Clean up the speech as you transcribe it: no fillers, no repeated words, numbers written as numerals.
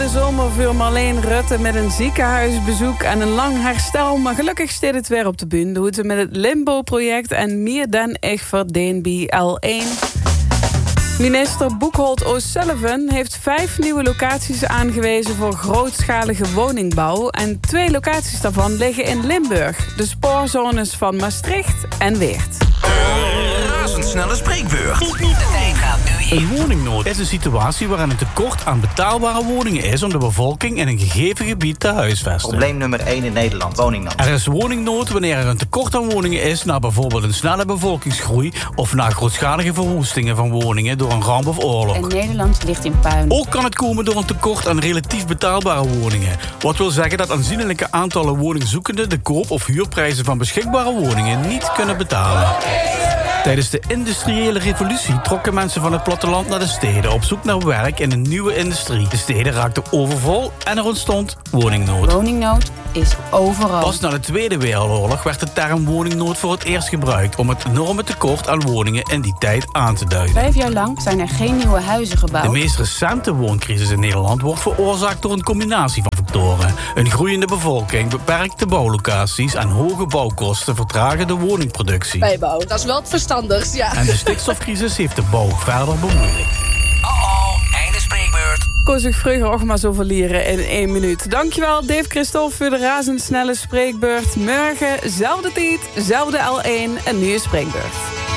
de zomer voor Marleen Rutte met een ziekenhuisbezoek en een lang herstel. Maar gelukkig staat het weer op de bühne. Doet ze met het Limbo-project en meer dan echt verdient bij L1. Minister Boekholt O'Sullivan heeft 5 nieuwe locaties aangewezen voor grootschalige woningbouw. En 2 locaties daarvan liggen in Limburg. De spoorzones van Maastricht en Weert. Razendsnelle spreekbeurt. De tijd gaat nu in. Een woningnood is een situatie waarin een tekort aan betaalbare woningen is om de bevolking in een gegeven gebied te huisvesten. Probleem nummer 1 in Nederland, woningnood. Er is woningnood wanneer er een tekort aan woningen is na bijvoorbeeld een snelle bevolkingsgroei of na grootschalige verwoestingen van woningen door een ramp of oorlog. En Nederland ligt in puin. Ook kan het komen door een tekort aan relatief betaalbare woningen. Wat wil zeggen dat aanzienlijke aantallen woningzoekenden de koop- of huurprijzen van beschikbare woningen niet kunnen betalen. Tijdens de industriële revolutie trokken mensen van het platteland naar de steden op zoek naar werk in een nieuwe industrie. De steden raakten overvol en er ontstond woningnood. Woningnood is overal. Pas na de Tweede Wereldoorlog werd de term woningnood voor het eerst gebruikt om het enorme tekort aan woningen in die tijd aan te duiden. 5 jaar lang zijn er geen nieuwe huizen gebouwd. De meest recente wooncrisis in Nederland wordt veroorzaakt door een combinatie van factoren. Een groeiende bevolking, beperkte bouwlocaties en hoge bouwkosten vertragen de woningproductie. Bijbouw, dat is wel het verstandigst, ja. En de stikstofcrisis heeft de bouw verder bemoeilijkt. Einde spreekbeurt. Kon zich vroeger ook maar zo verlieren in 1 minuut. Dankjewel Dave Christophe voor de razendsnelle spreekbeurt. Morgen, zelfde tijd, zelfde L1, een nieuwe spreekbeurt.